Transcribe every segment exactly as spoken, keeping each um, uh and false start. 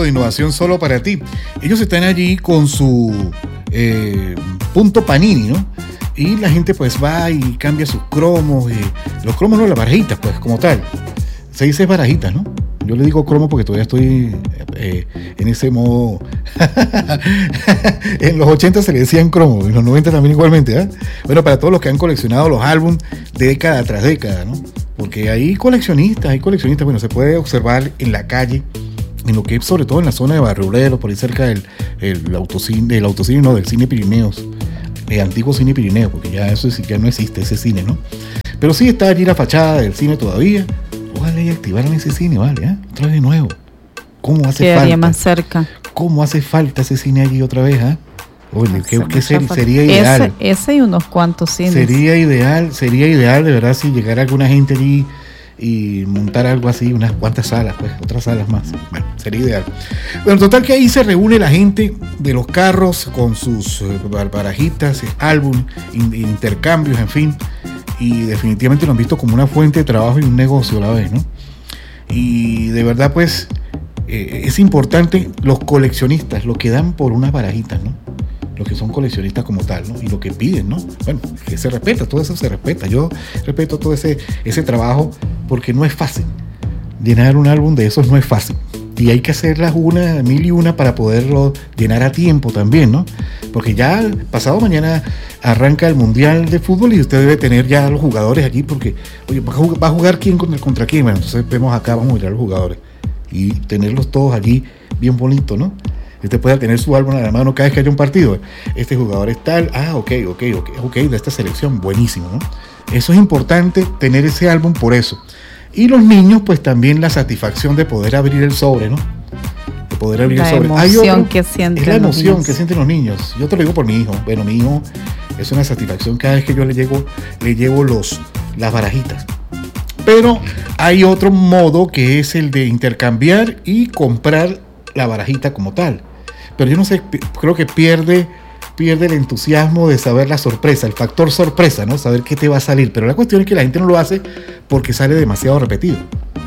de innovación solo para ti. Ellos están allí con su eh, punto Panini, ¿no? Y la gente pues va y cambia sus cromos, y los cromos no, las barajitas pues como tal. Se dice barajitas, ¿no? Yo le digo cromo porque todavía estoy eh, en ese modo. En los ochenta se le decían cromo, en los noventa también igualmente, ¿eh? Bueno, para todos los que han coleccionado los álbumes década tras década, ¿no? Porque hay coleccionistas, hay coleccionistas, bueno, se puede observar en la calle, en lo que es sobre todo en la zona de Barrio Obrero, por ahí cerca del el autocine, del autocine, no, del Cine Pirineos, el antiguo Cine Pirineo, porque ya eso ya no existe, ese cine, ¿no? Pero sí está allí la fachada del cine todavía. Ojalá y activaran ese cine, ¿vale? ¿Eh? Otra vez de nuevo. ¿Cómo hace Quedaría falta? más cerca. ¿Cómo hace falta ese cine allí otra vez, ¿eh? Oye, ¿qué, qué ser, sería ideal? Ese, ese y unos cuantos cines. Sería ideal, sería ideal de verdad si llegara alguna gente allí y montar algo así, unas cuantas salas, pues, otras salas más. Bueno, sería ideal. Bueno, total que ahí se reúne la gente de los carros con sus eh, barajitas, álbum, in, intercambios, en fin. Y definitivamente lo han visto como una fuente de trabajo y un negocio a la vez, ¿no? Y de verdad, pues, eh, es importante los coleccionistas, los que dan por unas barajitas, ¿no? Los que son coleccionistas como tal, ¿no? Y lo que piden, ¿no? Bueno, que se respeta, todo eso se respeta. Yo respeto todo ese, ese trabajo porque no es fácil. Llenar un álbum de esos no es fácil. Y hay que hacerlas una, mil y una para poderlo llenar a tiempo también, ¿no? Porque ya pasado mañana arranca el Mundial de Fútbol y usted debe tener ya a los jugadores aquí porque, oye, ¿va a jugar, va a jugar quién contra, contra quién? Bueno, entonces vemos acá, vamos a mirar a los jugadores y tenerlos todos allí bien bonitos, ¿no? Usted puede tener su álbum a la mano cada vez que haya un partido. Este jugador es tal, ah, ok, ok, ok, ok, de esta selección, buenísimo, ¿no? Eso es importante, tener ese álbum por eso. Y los niños, pues también la satisfacción de poder abrir el sobre, ¿no? De poder abrir la el sobre. Emoción Hay otro, que sienten es la emoción los que sienten los niños. Yo te lo digo por mi hijo. Bueno, mi hijo es una satisfacción cada vez que yo le llevo, le llevo los, las barajitas. Pero hay otro modo que es el de intercambiar y comprar la barajita como tal. Pero yo no sé, creo que pierde... pierde el entusiasmo de saber la sorpresa, el factor sorpresa, ¿no? Saber qué te va a salir. Pero la cuestión es que la gente no lo hace porque sale demasiado repetido.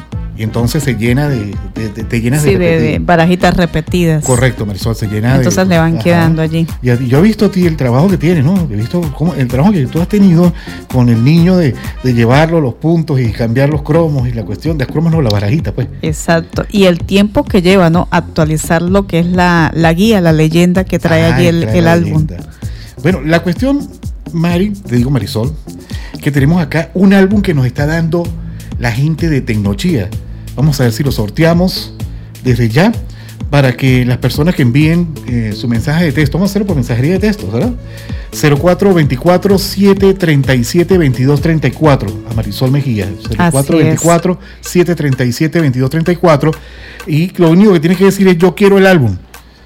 Y entonces se llena de... de, de te llenas sí, de, de, de barajitas repetidas. Correcto, Marisol, se llena entonces de... Entonces le van ajá. quedando allí. Y yo he visto a ti el trabajo que tienes, ¿no? He visto cómo, el trabajo que tú has tenido con el niño de, de llevarlo los puntos y cambiar los cromos y la cuestión de los cromos, no, la barajita, pues. Exacto. Y el tiempo que lleva, ¿no? Actualizar lo que es la, la guía, la leyenda que trae ah, allí el, el álbum. Bueno, la cuestión, Mari, te digo Marisol, que tenemos acá un álbum que nos está dando la gente de Tecnochía. Vamos a ver si lo sorteamos desde ya para que las personas que envíen eh, su mensaje de texto, vamos a hacerlo por mensajería de texto, ¿verdad? cero cuatro dos cuatro, siete tres siete, dos dos tres cuatro a Marisol Mejía, cero cuatro dos cuatro, siete tres siete, dos dos tres cuatro y lo único que tienes que decir es yo quiero el álbum.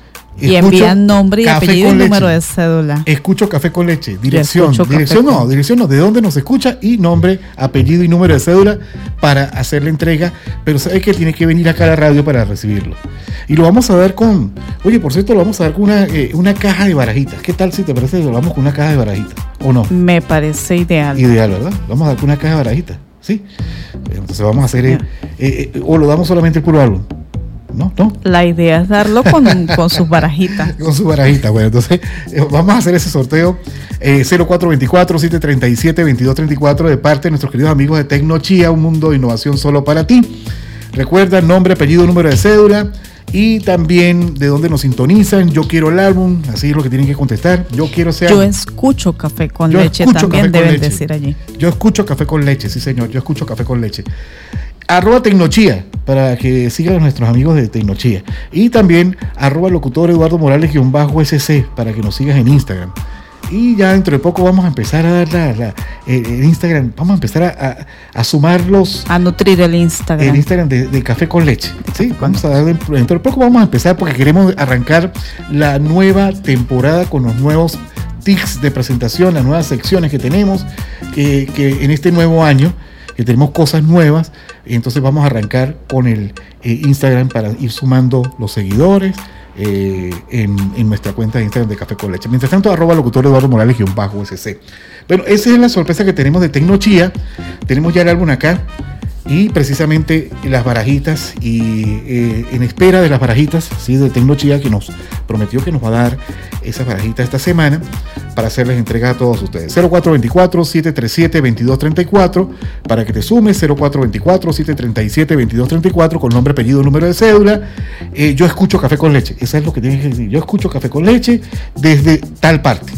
Y envían nombre y apellido y número de cédula. Escucho Café con Leche. Dirección. Dirección no, con... dirección no. De dónde nos escucha y nombre, apellido y número de cédula para hacer la entrega. Pero sabes que tiene que venir acá a la radio para recibirlo. Y lo vamos a dar con... Oye, por cierto, lo vamos a dar con una, eh, una caja de barajitas. ¿Qué tal si te parece que lo vamos con una caja de barajitas? ¿O no? Me parece ideal. Ideal, ¿verdad? Vamos a dar con una caja de barajitas. ¿Sí? Entonces vamos a hacer... Eh, eh, eh, o lo damos solamente el puro álbum. No, no. La idea es darlo con, con sus barajitas. Con sus barajitas. Bueno, entonces eh, vamos a hacer ese sorteo eh, cero cuatro dos cuatro, siete tres siete, dos dos tres cuatro de parte de nuestros queridos amigos de Tecnochía, un mundo de innovación solo para ti. Recuerda nombre, apellido, número de cédula y también de dónde nos sintonizan. Yo quiero el álbum, así es lo que tienen que contestar. Yo quiero ese álbum. Yo escucho Café con yo Leche, también deben leche. decir allí. Yo escucho Café con Leche, sí señor, yo escucho Café con Leche. Arroba Tecnochía, para que sigan a nuestros amigos de Tecnochía. Y también arroba locutor Eduardo Morales guión bajo S C, para que nos sigas en Instagram. Y ya dentro de poco vamos a empezar a dar la, la, el, el Instagram, vamos a empezar a, a, a sumarlos. A nutrir el Instagram. El Instagram de, de Café con Leche. Sí, vamos a dar, dentro de poco vamos a empezar porque queremos arrancar la nueva temporada con los nuevos tics de presentación, las nuevas secciones que tenemos, que, que en este nuevo año, que tenemos cosas nuevas, y entonces vamos a arrancar con el eh, Instagram para ir sumando los seguidores eh, en, en nuestra cuenta de Instagram de Café con Leche. Mientras tanto, arroba locutor Eduardo Morales guión bajo S C. Bueno, esa es la sorpresa que tenemos de Tecnochía. Tenemos ya el álbum acá. Y precisamente las barajitas, y eh, en espera de las barajitas, ¿sí?, de Tecnochía, que nos prometió que nos va a dar esas barajitas esta semana para hacerles entrega a todos ustedes. cero cuatro dos cuatro, siete tres siete, dos dos tres cuatro para que te sumes, cero cuatro dos cuatro, siete tres siete, dos dos tres cuatro con nombre, apellido, número de cédula. Eh, yo escucho Café con Leche, eso es lo que tienes que decir. Yo escucho Café con Leche desde tal parte.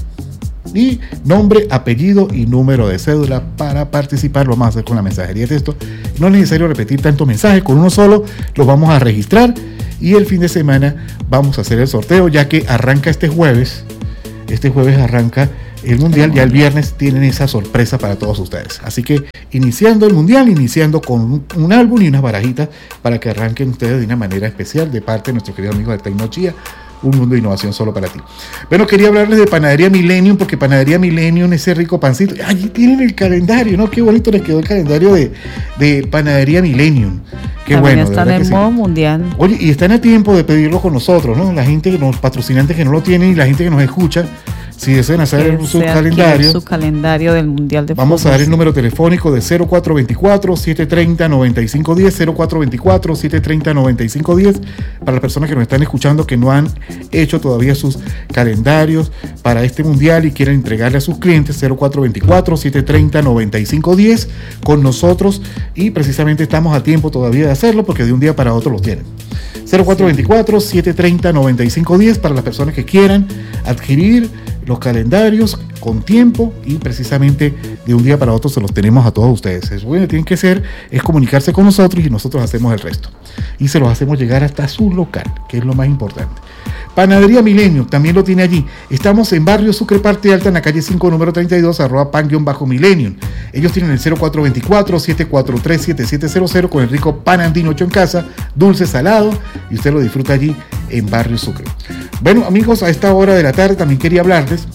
Y nombre, apellido y número de cédula para participar. Lo vamos a hacer con la mensajería de texto. No es necesario repetir tantos mensajes, con uno solo los vamos a registrar y el fin de semana vamos a hacer el sorteo, ya que arranca este jueves. Este jueves arranca el Mundial, ya el viernes tienen esa sorpresa para todos ustedes. Así que iniciando el Mundial, iniciando con un, un álbum y unas barajitas para que arranquen ustedes de una manera especial de parte de nuestro querido amigo de Tecnochía. Un mundo de innovación solo para ti. Bueno, quería hablarles de Panadería Millennium, porque Panadería Millennium, ese rico pancito, allí tienen el calendario, ¿no? Qué bonito les quedó el calendario de, de Panadería Millennium. Qué también bueno. Están en modo sí. mundial. Oye, y están a tiempo de pedirlo con nosotros, ¿no? La gente, los patrocinantes que no lo tienen y la gente que nos escucha, si desean hacer su calendario, su calendario del Mundial de Vamos fútbol. A dar el número telefónico de cero cuatro dos cuatro, siete tres cero, nueve cinco uno cero, cero cuatro dos cuatro, siete tres cero, nueve cinco uno cero, para las personas que nos están escuchando que no han hecho todavía sus calendarios para este Mundial y quieren entregarle a sus clientes, cero cuatro dos cuatro, siete tres cero, nueve cinco uno cero con nosotros, y precisamente estamos a tiempo todavía de hacerlo porque de un día para otro los tienen. cero cuatro dos cuatro, siete tres cero, nueve cinco uno cero para las personas que quieran adquirir los calendarios con tiempo y precisamente de un día para otro se los tenemos a todos ustedes. Eso bueno, tienen que hacer es comunicarse con nosotros y nosotros hacemos el resto. Y se los hacemos llegar hasta su local, que es lo más importante. Panadería Milenio, también lo tiene allí. Estamos en Barrio Sucre, Parte Alta, en la calle cinco, número treinta y dos, arroba pan-millennium. Ellos tienen el cero cuatro dos cuatro, siete cuatro tres, siete siete cero cero con el rico pan andino hecho en casa, dulce, salado, y usted lo disfruta allí en Barrio Sucre. Bueno, amigos, a esta hora de la tarde también quería hablarles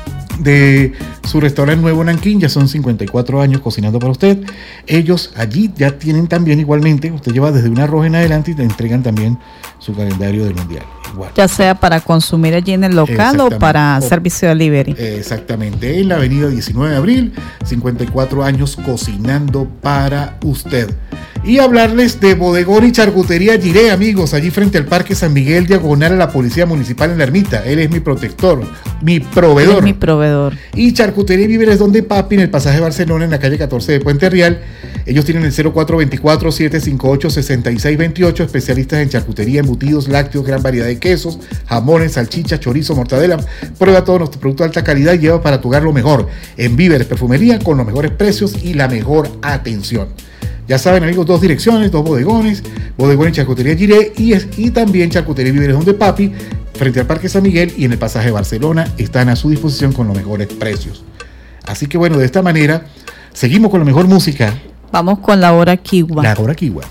de su restaurante nuevo Nanquín. Ya son cincuenta y cuatro años cocinando para usted. Ellos allí ya tienen también igualmente, usted lleva desde un arroz en adelante y te entregan también su calendario del Mundial. Igual. Ya sea para consumir allí en el local o para o, servicio de delivery. Exactamente, en la avenida diecinueve de abril, cincuenta y cuatro años cocinando para usted. Y hablarles de Bodegón y Charcutería Giré, amigos, allí frente al Parque San Miguel, diagonal a la Policía Municipal en la Ermita. Él es mi protector, mi proveedor. Él es mi proveedor. Y Charcutería y Víveres Donde Papi, en el pasaje Barcelona, en la calle catorce de Puente Real. Ellos tienen el cero cuatro dos cuatro, siete cinco ocho, seis seis dos ocho, especialistas en charcutería, embutidos, lácteos, gran variedad de quesos, jamones, salchicha, chorizo, mortadela. Prueba todos nuestros productos de alta calidad y lleva para tu hogar lo mejor. En Víveres Perfumería, con los mejores precios y la mejor atención. Ya saben, amigos, dos direcciones, dos bodegones, Bodegón y Charcutería Giré, y, es, y también Charcutería y Víveres Donde Papi, frente al Parque San Miguel y en el pasaje Barcelona, están a su disposición con los mejores precios. Así que bueno, de esta manera, seguimos con la mejor música. Vamos con la hora Kiwa. La hora Kiwa.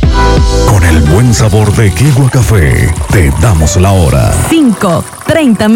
Con el buen sabor de Kiwa Café, te damos la hora. cinco, treinta